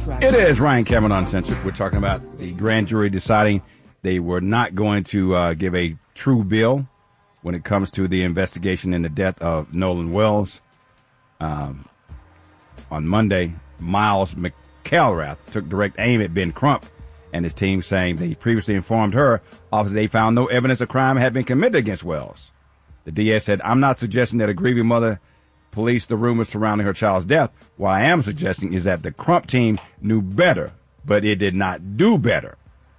It is Ryan Cameron Uncensored. We're talking about the grand jury deciding they were not going to give a true bill when it comes to the investigation in the death of Nolan Wells. On Monday, Miles McElrath took direct aim at Ben Crump and his team, saying they previously informed her officers they found no evidence of crime had been committed against Wells. The DA said, "I'm not suggesting that a grieving mother policed the rumors surrounding her child's death. What I am suggesting is that the Crump team knew better, but it did not do better."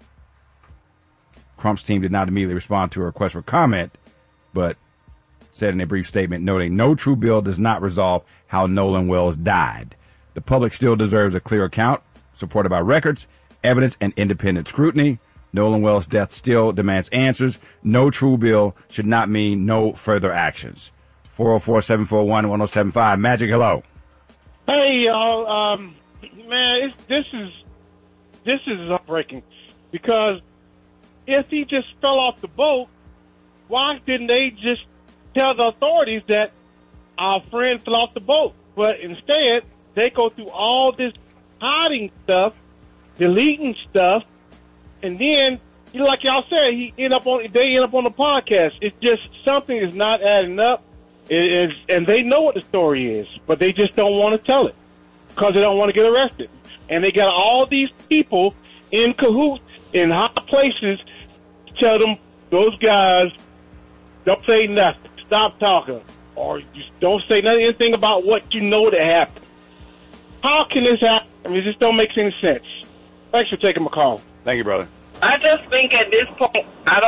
Crump's team did not immediately respond to a request for comment, but said in a brief statement, noting no true bill does not resolve how Nolan Wells died. The public still deserves a clear account, supported by records, evidence, and independent scrutiny. Nolan Wells' death still demands answers. No true bill should not mean no further actions. 404-741-1075. Magic, hello. Hey, y'all. Man, this is heartbreaking, because if he just fell off the boat, why didn't they just tell the authorities that our friend fell off the boat? But instead, they go through all this hiding stuff, deleting stuff, and then, like y'all said, they end up on the podcast. It's just something is not adding up. It is, and they know what the story is, but they just don't want to tell it because they don't want to get arrested. And they got all these people in cahoots in high places to tell them, those guys, don't say nothing, stop talking, or just don't say anything about what you know that happened. How can this happen? I mean, it just don't make any sense. Thanks for taking my call. Thank you, brother. I just think at this point,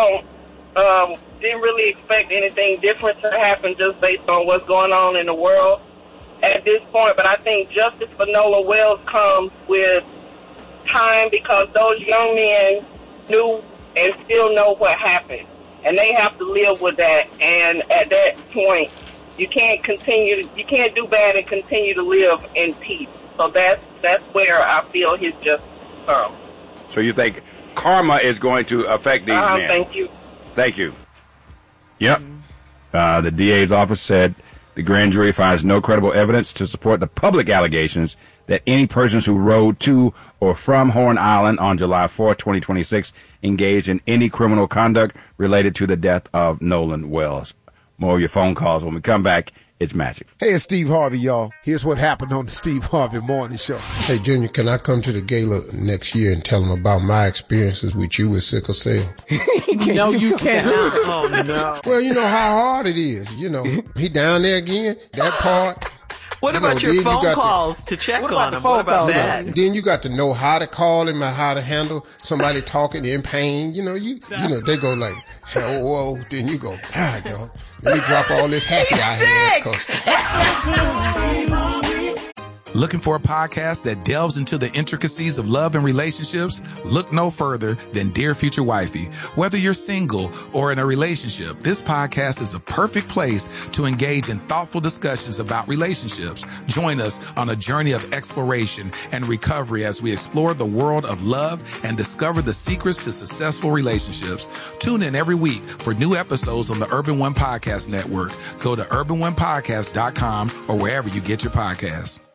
didn't really expect anything different to happen just based on what's going on in the world at this point. But I think justice for Nolan Wells comes with time, because those young men knew and still know what happened, and they have to live with that. And at that point, you can't do bad and continue to live in peace. So that's where I feel his justice comes. So you think karma is going to affect these men? Thank you. Thank you. Yep. The DA's office said the grand jury finds no credible evidence to support the public allegations that any persons who rode to or from Horn Island on July 4, 2026 engaged in any criminal conduct related to the death of Nolan Wells. More of your phone calls when we come back. It's Magic. Hey, it's Steve Harvey, y'all. Here's what happened on the Steve Harvey Morning Show. Hey, Junior, can I come to the gala next year and tell them about my experiences with you with sickle cell? No, you cannot. Oh, no. Well, you know how hard it is. You know, he down there again, that part. What about your phone calls to check on him? What about that? Then you got to know how to call him and how to handle somebody talking in pain. You know, they go like, whoa, then you go, dog, let me drop all this happy I had. Looking for a podcast that delves into the intricacies of love and relationships? Look no further than Dear Future Wifey. Whether you're single or in a relationship, this podcast is a perfect place to engage in thoughtful discussions about relationships. Join us on a journey of exploration and recovery as we explore the world of love and discover the secrets to successful relationships. Tune in every week for new episodes on the Urban One Podcast Network. Go to urbanonepodcast.com or wherever you get your podcasts.